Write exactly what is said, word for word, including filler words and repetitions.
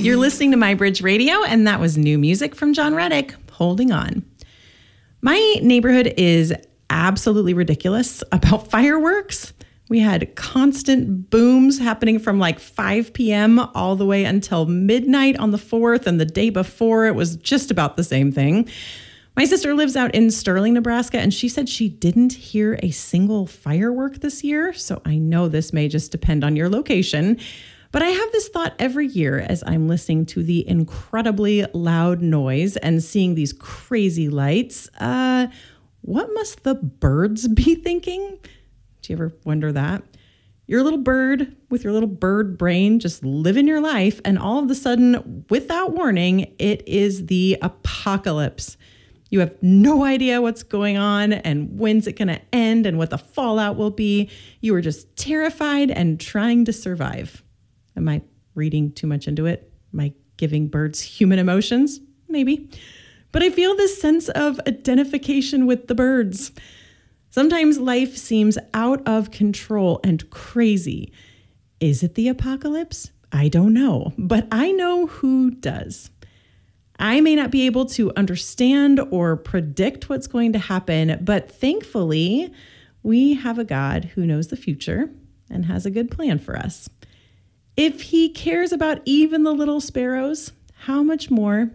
You're listening to My Bridge Radio, and that was new music from John Reddick, Holding On. My neighborhood is absolutely ridiculous about fireworks. We had constant booms happening from like five p.m. all the way until midnight on the fourth, and the day before it was just about the same thing. My sister lives out in Sterling, Nebraska, and she said she didn't hear a single firework this year, so I know this may just depend on your location. But I have this thought every year as I'm listening to the incredibly loud noise and seeing these crazy lights. Uh, what must the birds be thinking? Do you ever wonder that? You're a little bird with your little bird brain just living your life, and all of a sudden, without warning, it is the apocalypse. You have no idea what's going on and when's it going to end and what the fallout will be. You are just terrified and trying to survive. Am I reading too much into it? Am I giving birds human emotions? Maybe. But I feel this sense of identification with the birds. Sometimes life seems out of control and crazy. Is it the apocalypse? I don't know, but I know who does. I may not be able to understand or predict what's going to happen, but thankfully, we have a God who knows the future and has a good plan for us. If he cares about even the little sparrows, how much more